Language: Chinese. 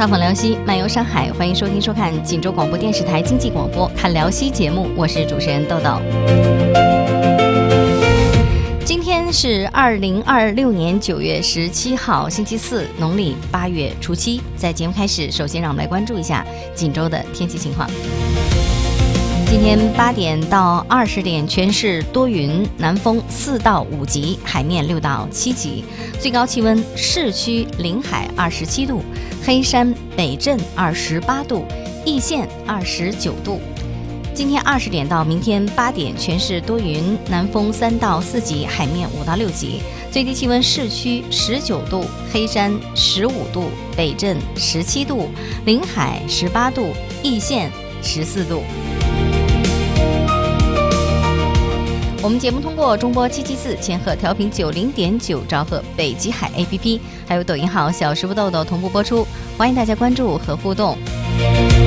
畅访辽西，漫游上海，欢迎收听收看锦州广播电视台经济广播看辽西节目，我是主持人豆豆。今天是2026年9月17号星期四，农历8月初7。在节目开始，首先让我们来关注一下锦州的天气情况。今天8点到20点，全市多云，南风4到5级，海面6到7级，最高气温市区临海27度，黑山北镇28度，易县29度。今天20点到明天8点，全市多云，南风3到4级，海面5到6级，最低气温市区19度，黑山15度，北镇17度，临海18度，易县14度。我们节目通过中波774千赫调频90.9兆赫北极海 APP， 还有抖音号小师傅豆豆同步播出，欢迎大家关注和互动。